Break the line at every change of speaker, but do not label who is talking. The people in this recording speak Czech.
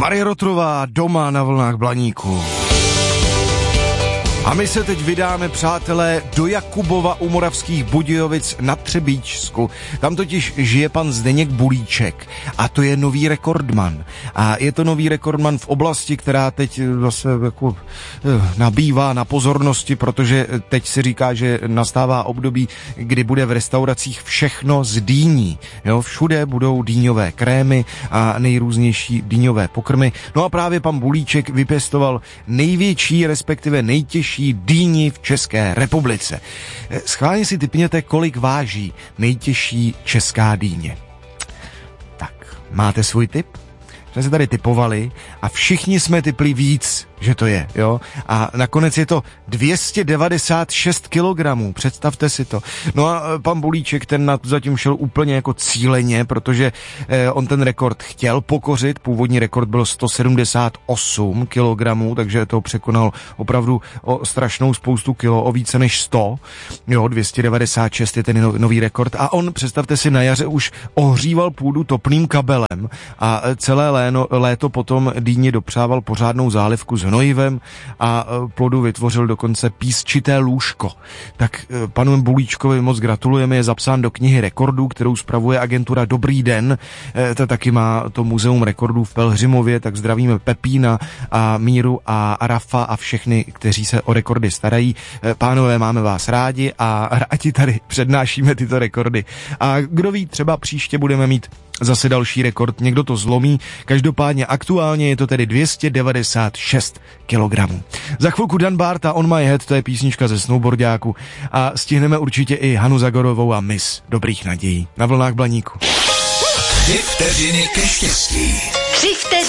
Marie Rotrová doma na vlnách Blaníku. A my se teď vydáme, přátelé, do Jakubova u Moravských Budějovic na Třebíčsku. Tam totiž žije pan Zdeněk Bulíček a to je nový rekordman. A je to nový rekordman v oblasti, která teď zase jako nabývá na pozornosti, protože teď si říká, že nastává období, kdy bude v restauracích všechno z dýní. Jo, všude budou dýňové krémy a nejrůznější dýňové pokrmy. No a právě pan Bulíček vypěstoval největší, respektive nejtěžší dýni v České republice. Schválně si tipněte, kolik váží nejtěžší česká dýně. Tak, máte svůj tip? Jsme se tady tipovali a všichni jsme tipli víc, že to je, jo? A nakonec je to 296 kilogramů, představte si to. No a pan Bulíček, ten zatím šel úplně jako cíleně, protože on ten rekord chtěl pokořit, původní rekord byl 178 kilogramů, takže to překonal opravdu o strašnou spoustu kilo, o více než 100, jo, 296 je ten nový rekord a on, představte si, na jaře už ohříval půdu topným kabelem a celé léto potom dýni dopřával pořádnou zálivku s hnojivem a plodu vytvořil dokonce písčité lůžko. Tak panu Bulíčkovi moc gratulujeme, je zapsán do knihy rekordů, kterou spravuje agentura Dobrý den. To taky má to muzeum rekordů v Pelhřimově, tak zdravíme Pepína a Míru a Rafa a všechny, kteří se o rekordy starají. Pánové, máme vás rádi a rádi tady přednášíme tyto rekordy. A kdo ví, třeba příště budeme mít zase další rekord, někdo to zlomí. Každopádně aktuálně je to tedy 296 kilogramů. Za chvilku Dan Barta On My Head, to je písnička ze snowboardáku a stihneme určitě i Hanu Zagorovou a Miss dobrých nadějí na vlnách Blaníku.
2 vteřiny ke štěstí.